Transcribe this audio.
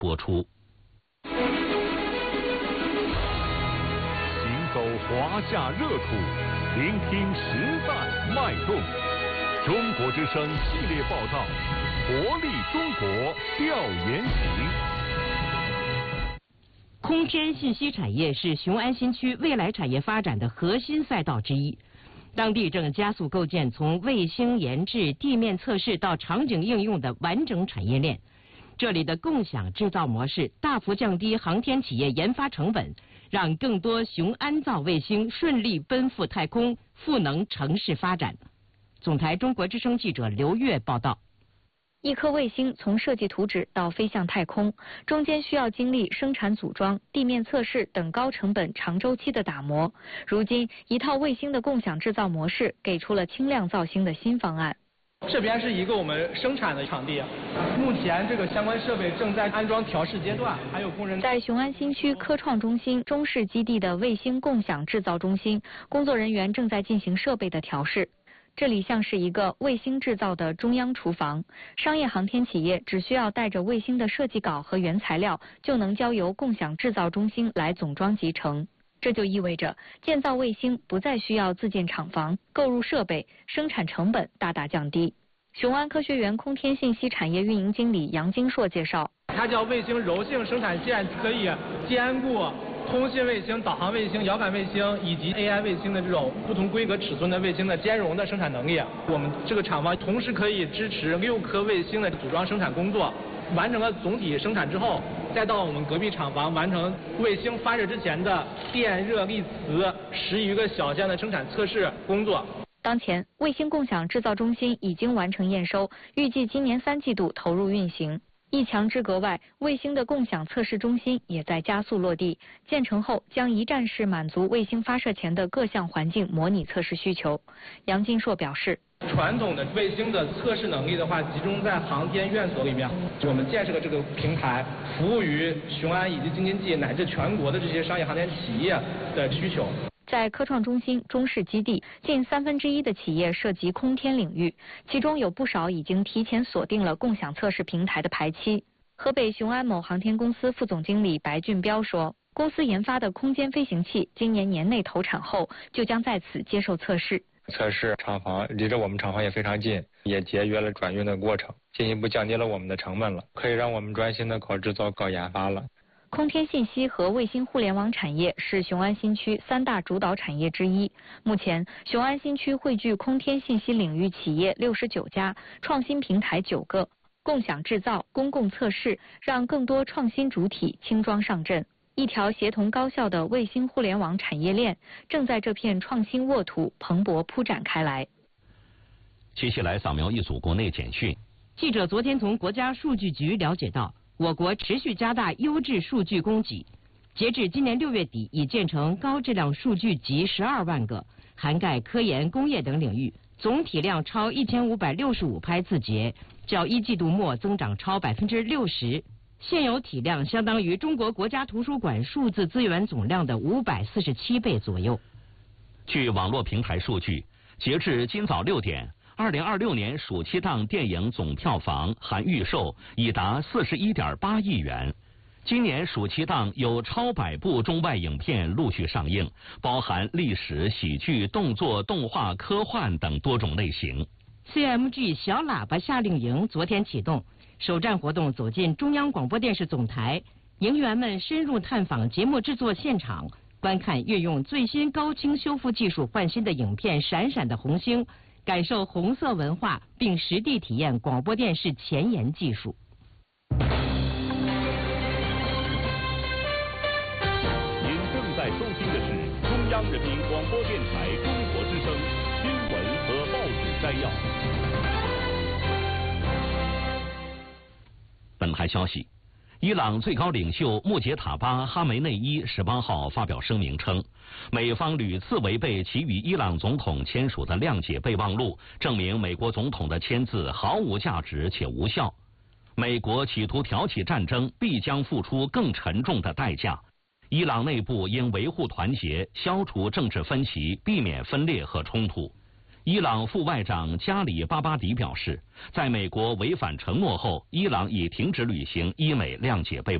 播出。 行走华夏热土，聆听时代脉动。中国之声系列报道，活力中国调研行。 空天信息产业是雄安新区未来产业发展的核心赛道之一。当地正加速构建从卫星研制、地面测试到场景应用的完整产业链。这里的共享制造模式大幅降低航天企业研发成本，让更多雄安造卫星顺利奔赴太空，赋能城市发展。总台中国之声记者刘月报道。 一颗卫星从设计图纸到飞向太空，中间需要经历生产组装、地面测试等高成本长周期的打磨。如今，一套卫星的共享制造模式给出了轻量造星的新方案。 这边是一个我们生产的场地，目前这个相关设备正在安装调试阶段，还有工人在雄安新区科创中心中试基地的卫星共享制造中心，工作人员正在进行设备的调试。这里像是一个卫星制造的中央厨房，商业航天企业只需要带着卫星的设计稿和原材料，就能交由共享制造中心来总装集成。这就意味着建造卫星不再需要自建厂房、购入设备，生产成本大大降低。雄安科学园空天信息产业运营经理杨金硕介绍， 它叫卫星柔性生产线，可以兼顾通信卫星、导航卫星、遥感卫星以及 AI 卫星的这种不同规格尺寸的卫星的兼容的生产能力。我们这个厂房同时可以支持6颗卫星的组装生产工作，完成了总体生产之后，再到我们隔壁厂房完成卫星发射之前的电热力磁10余个小件的生产测试工作。 当前，卫星共享制造中心已经完成验收，预计今年3季度投入运行。一墙之隔外，卫星的共享测试中心也在加速落地，建成后将一站式满足卫星发射前的各项环境模拟测试需求。杨金硕表示， 传统的卫星的测试能力的话，集中在航天院所里面。我们建设了这个平台，服务于雄安以及京津冀乃至全国的这些商业航天企业的需求。 在科创中心中试基地，近1/3的企业涉及空天领域，其中有不少已经提前锁定了共享测试平台的排期。河北雄安某航天公司副总经理白俊彪说，公司研发的空间飞行器今年年内投产后，就将在此接受测试。 测试厂房离着我们厂房也非常近，也节约了转运的过程，进一步降低了我们的成本了，可以让我们专心的搞制造、搞研发了。 空天信息和卫星互联网产业是雄安新区3大主导产业之一。目前，雄安新区汇聚空天信息领域企业69家，创新平台9个，共享制造、公共测试，让更多创新主体轻装上阵。一条协同高效的卫星互联网产业链正在这片创新沃土蓬勃铺展开来。 接下来扫描一组国内简讯。 记者昨天从国家数据局了解到，我国持续加大优质数据供给，截至今年6月底，已建成高质量数据集12万个，涵盖科研、工业等领域，总体量超1565拍字节，较1季度末增长超60%，现有体量相当于中国国家图书馆数字资源总量的547倍左右。 据网络平台数据，截至今早6点，2026年暑期档电影总票房含预售已达41.8亿元。今年暑期档有超100部中外影片陆续上映，包含历史、喜剧、动作、动画、科幻等多种类型。 CMG 小喇叭夏令营昨天启动，首站活动走进中央广播电视总台，营员们深入探访节目制作现场，观看运用最新高清修复技术换新的影片《闪闪的红星》，感受红色文化，并实地体验广播电视前沿技术。 您正在收听的是中央人民广播电台中国之声新闻和报纸摘要。 本台消息，伊朗最高领袖穆杰塔巴·哈梅内伊18号发表声明称，美方屡次违背其与伊朗总统签署的谅解备忘录，证明美国总统的签字毫无价值且无效。美国企图挑起战争，必将付出更沉重的代价。伊朗内部应维护团结，消除政治分歧，避免分裂和冲突。 伊朗副外长加里巴巴迪表示，在美国违反承诺后，伊朗已停止履行伊美谅解备忘录。